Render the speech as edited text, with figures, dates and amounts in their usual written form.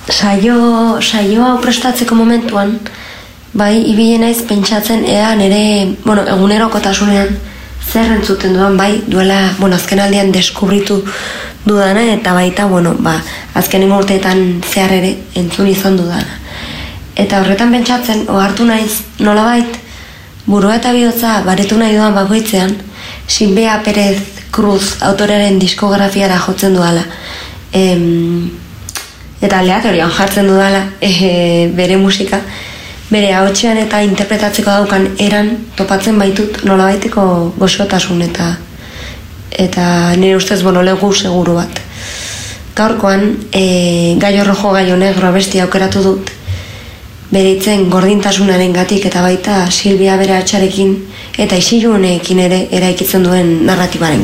saio hau prestatzeko momentuan, bai, ibile naiz pentsatzen ea nire, egunerokotasunean zer entzuten dudan, bai, duela, azken aldian deskubritu dudana, eta baita, azken urteetan zehar ere entzun izan dudana. Eta horretan pentsatzen, ohartu naiz, nolabait, burua eta bihotza baretu nahi dudan bakoitzean, Silvia Pérez Cruz autorearen diskografiara jotzen dudala. Eta aleatorian jartzen dudala bere musika, bere ahotsean eta interpretatzeko daukan eran topatzen baitut nolabaiteko goxotasun eta nire ustez legu seguru bat. Gaurkoan, Gallo Rojo Gallo Negro abestia aukeratu dut, bere hitzen gordintasunaren gatik eta baita Silvia bere atxarekin eta isilu honekin ere eraikitzen duen narratibaren